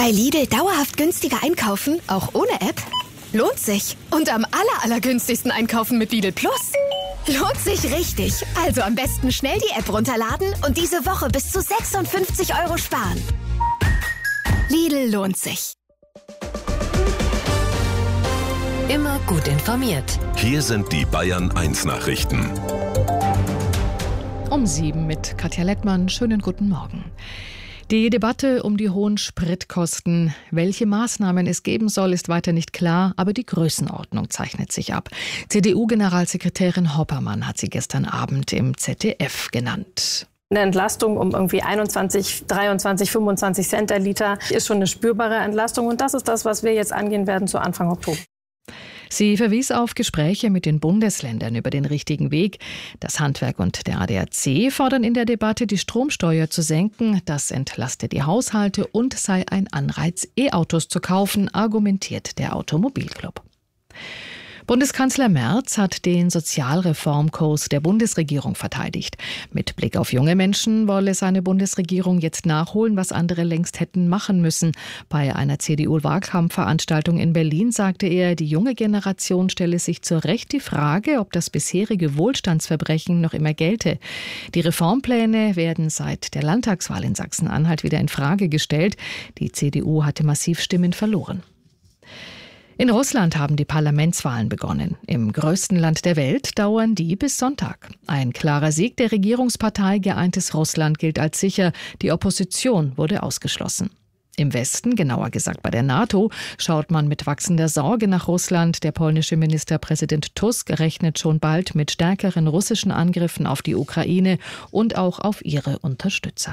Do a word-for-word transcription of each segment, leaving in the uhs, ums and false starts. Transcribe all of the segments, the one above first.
Bei Lidl dauerhaft günstiger einkaufen, auch ohne App? Lohnt sich. Und am aller, allergünstigsten einkaufen mit Lidl Plus? Lohnt sich richtig. Also am besten schnell die App runterladen und diese Woche bis zu sechsundfünfzig Euro sparen. Lidl lohnt sich. Immer gut informiert. Hier sind die Bayern eins Nachrichten. Um sieben mit Katja Lettmann. Schönen guten Morgen. Die Debatte um die hohen Spritkosten, welche Maßnahmen es geben soll, ist weiter nicht klar, aber die Größenordnung zeichnet sich ab. C D U-Generalsekretärin Hoppermann hat sie gestern Abend im Z D F genannt. Eine Entlastung um irgendwie einundzwanzig, dreiundzwanzig, fünfundzwanzig Cent der Liter ist schon eine spürbare Entlastung. Und das ist das, was wir jetzt angehen werden zu Anfang Oktober. Sie verwies auf Gespräche mit den Bundesländern über den richtigen Weg. Das Handwerk und der A D A C fordern in der Debatte, die Stromsteuer zu senken. Das entlaste die Haushalte und sei ein Anreiz, E-Autos zu kaufen, argumentiert der Automobilclub. Bundeskanzler Merz hat den Sozialreformkurs der Bundesregierung verteidigt. Mit Blick auf junge Menschen wolle seine Bundesregierung jetzt nachholen, was andere längst hätten machen müssen. Bei einer C D U-Wahlkampfveranstaltung in Berlin sagte er, die junge Generation stelle sich zu Recht die Frage, ob das bisherige Wohlstandsverbrechen noch immer gelte. Die Reformpläne werden seit der Landtagswahl in Sachsen-Anhalt wieder in Frage gestellt. Die C D U hatte massiv Stimmen verloren. In Russland haben die Parlamentswahlen begonnen. Im größten Land der Welt dauern die bis Sonntag. Ein klarer Sieg der Regierungspartei Geeintes Russland gilt als sicher. Die Opposition wurde ausgeschlossen. Im Westen, genauer gesagt bei der NATO, schaut man mit wachsender Sorge nach Russland. Der polnische Ministerpräsident Tusk rechnet schon bald mit stärkeren russischen Angriffen auf die Ukraine und auch auf ihre Unterstützer.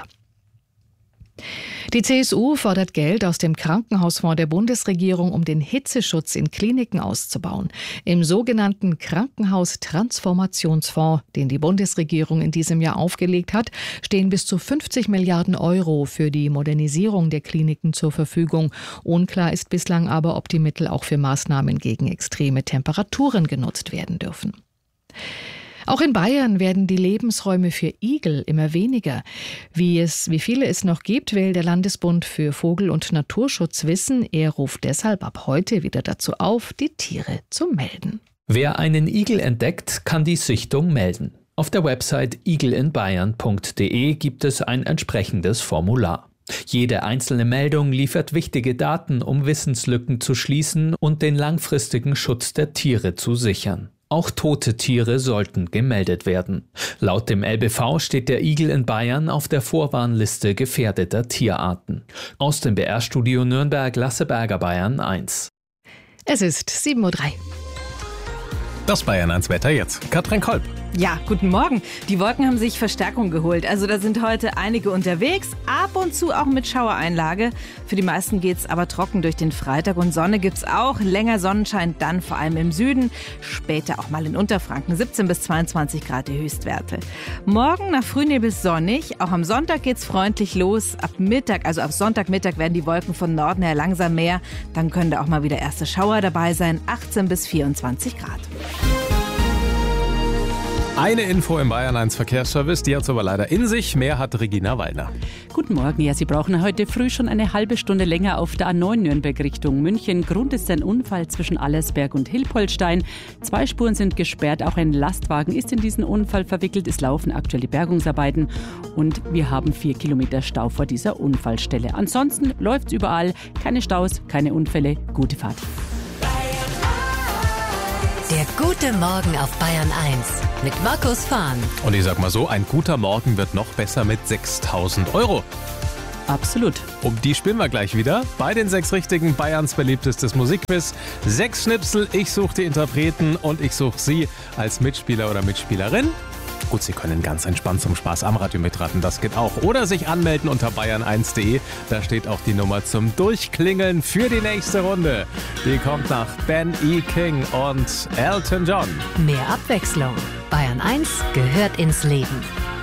Die C S U fordert Geld aus dem Krankenhausfonds der Bundesregierung, um den Hitzeschutz in Kliniken auszubauen. Im sogenannten Krankenhaustransformationsfonds, den die Bundesregierung in diesem Jahr aufgelegt hat, stehen bis zu fünfzig Milliarden Euro für die Modernisierung der Kliniken zur Verfügung. Unklar ist bislang aber, ob die Mittel auch für Maßnahmen gegen extreme Temperaturen genutzt werden dürfen. Auch in Bayern werden die Lebensräume für Igel immer weniger. Wie es, wie viele es noch gibt, will der Landesbund für Vogel- und Naturschutz wissen. Er ruft deshalb ab heute wieder dazu auf, die Tiere zu melden. Wer einen Igel entdeckt, kann die Sichtung melden. Auf der Website igelinbayern punkt de gibt es ein entsprechendes Formular. Jede einzelne Meldung liefert wichtige Daten, um Wissenslücken zu schließen und den langfristigen Schutz der Tiere zu sichern. Auch tote Tiere sollten gemeldet werden. Laut dem L B V steht der Igel in Bayern auf der Vorwarnliste gefährdeter Tierarten. Aus dem B R-Studio Nürnberg, Lasse Berger, Bayern eins. Es ist sieben Uhr drei. Das Bayern eins Wetter jetzt. Katrin Kolb. Ja, guten Morgen. Die Wolken haben sich Verstärkung geholt. Also da sind heute einige unterwegs, ab und zu auch mit Schauereinlage. Für die meisten geht's aber trocken durch den Freitag und Sonne gibt's auch. Länger Sonnenschein dann vor allem im Süden, später auch mal in Unterfranken. siebzehn bis zweiundzwanzig Grad die Höchstwerte. Morgen nach Frühnebel sonnig. Auch am Sonntag geht's freundlich los. Ab Mittag, also ab Sonntagmittag werden die Wolken von Norden her langsam mehr. Dann können da auch mal wieder erste Schauer dabei sein. achtzehn bis vierundzwanzig Grad. Eine Info im Bayern eins Verkehrsservice, die hat es aber leider in sich. Mehr hat Regina Wallner. Guten Morgen. Ja, Sie brauchen heute früh schon eine halbe Stunde länger auf der A neun Nürnberg Richtung München. Grund ist ein Unfall zwischen Allersberg und Hilpoltstein. Zwei Spuren sind gesperrt. Auch ein Lastwagen ist in diesen Unfall verwickelt. Es laufen aktuell die Bergungsarbeiten und wir haben vier Kilometer Stau vor dieser Unfallstelle. Ansonsten läuft es überall. Keine Staus, keine Unfälle. Gute Fahrt. Der gute Morgen auf Bayern eins mit Markus Fahn. Und ich sag mal so, ein guter Morgen wird noch besser mit sechstausend Euro. Absolut. Um die spielen wir gleich wieder. Bei den sechs Richtigen, Bayerns beliebtestes Musikquiz. Sechs Schnipsel, ich suche die Interpreten und ich suche Sie als Mitspieler oder Mitspielerin. Gut, Sie können ganz entspannt zum Spaß am Radio mitraten, das geht auch. Oder sich anmelden unter bayern eins punkt de. Da steht auch die Nummer zum Durchklingeln für die nächste Runde. Die kommt nach Ben E. King und Elton John. Mehr Abwechslung. Bayern eins gehört ins Leben.